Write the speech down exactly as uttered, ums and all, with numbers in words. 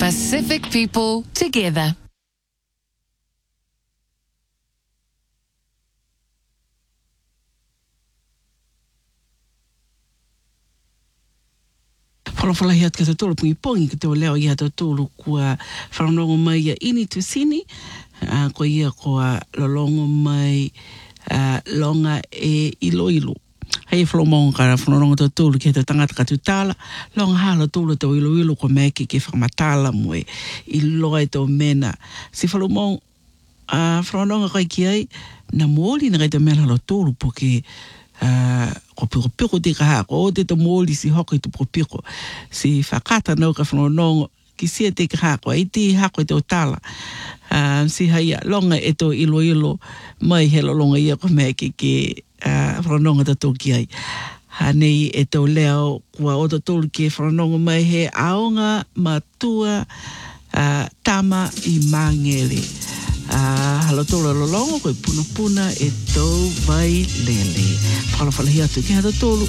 Pacific people together. Whalawhala hiat ka te tolu pungi pongi ka te o leo ia te tolu kua whanongo mai a ini tu sini, uh, ko ia kua lolongo mai uh, longa e ilo ilo. Hei whalomonga ka whanongo te tolu ki te tangata ka tutala, longa hala tolu te o ilo ilo ko meki ke whamatala mwe iloa e te o mena. Si whalomonga uh, whanonga kai ki ai, na mōli na kai te mena lo tolu poke Uh, ko piko piko te ka hako, o te to mōli si hoko i tu piko piko. Si whakata nau ka whanonongo, ki sia te ka hako, i te hako i te o tala. Uh, si haia, longa e to ilo ilo, mai he longa ia ko mea ki ke uh, whanononga ta tōki ai. Hanei e to leo, kua o ta tōlu ke whanononga mai he aonga matua uh, tama i mangere. Ah, halo tōla lolongo koe puna puna e tau vai lele. Whalawhalahi atu ki hata tōlu